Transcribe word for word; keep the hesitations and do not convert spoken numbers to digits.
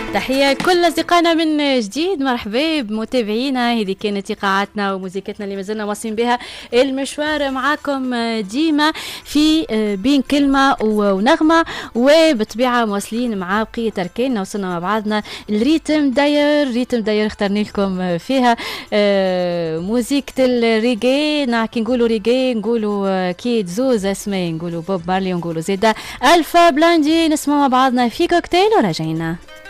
تحية لكل أصدقائنا من جديد، مرحبا بمتابعينا. هذه كانت إيقاعاتنا وموسيقتنا اللي مازلنا واصلين بها المشوار معاكم ديما في بين كلمة ونغمة، وبطبيعة مواصلين مع بقية أركاننا. وصلنا مع بعضنا الريتم داير ريتم داير اخترنا لكم فيها موسيقى الريغي. كي نقولوا ريغي نقولوا كيد زوز اسماء، نقولوا بوب مارلي ونقولوا زيدا ألفا بلاندي. نسمع مع بعضنا في كوكتيل وراجعين.